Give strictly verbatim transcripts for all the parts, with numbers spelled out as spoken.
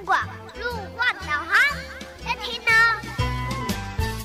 广路况导航，要听哦。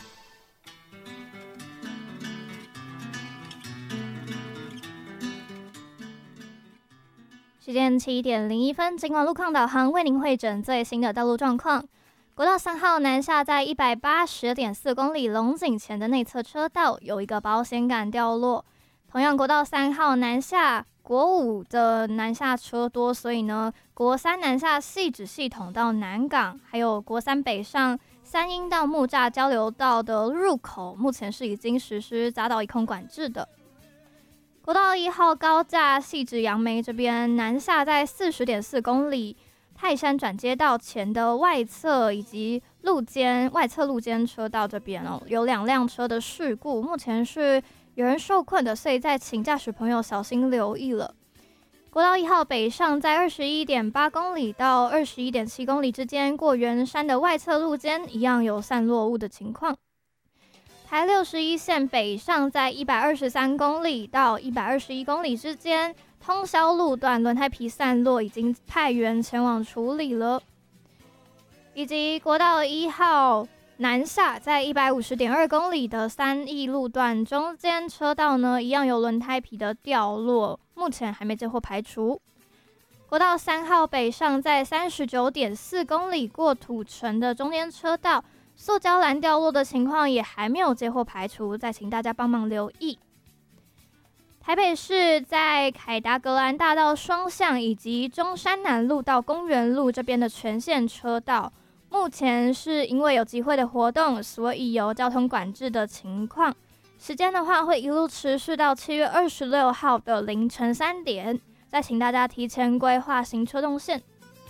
时间七点零一分，尽管路况导航为您汇整最新的道路状况。国道三号南下在一百八十点四公里龙井前的内侧车道有一个保险杆掉落。同样，国道三号南下国五的南下车多，所以呢，国三南下汐止系统到南港，还有国三北上三鹰到木栅交流道的入口，目前是已经实施匝道一空管制的。国道一号高架汐止杨梅这边南下在四十点四公里。泰山转接道前的外侧以及路肩外侧路肩车道这边哦，有两辆车的事故，目前是有人受困的，所以再请驾驶朋友小心留意了。国道一号北上在二十一点八公里到二十一点七公里之间，过圆山的外侧路肩一样有散落物的情况。台六十一线北上在一百二十三公里到一百二十一公里之间。通霄路段轮胎皮散落，已经派员前往处理了。以及国道一号南下在一百五十点二公里的三义路段中间车道呢，一样有轮胎皮的掉落，目前还没接获排除。国道三号北上在三十九点四公里过土城的中间车道，塑胶篮掉落的情况也还没有接获排除，再请大家帮忙留意。台北市在凯达格兰大道双向以及中山南路到公园路这边的全线车道，目前是因为有集会的活动，所以有交通管制的情况。时间的话会一路持续到七月二十六号的凌晨三点，再请大家提前规划行车动线。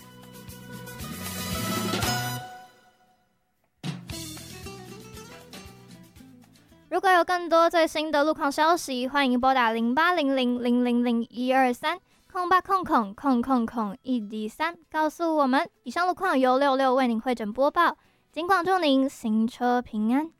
如果有更多最新的路况消息，欢迎拨打零八零零零零零一二三空八空空空空空一 D 三，告诉我们。以上路况由六六为您汇整播报，尽管祝您行车平安。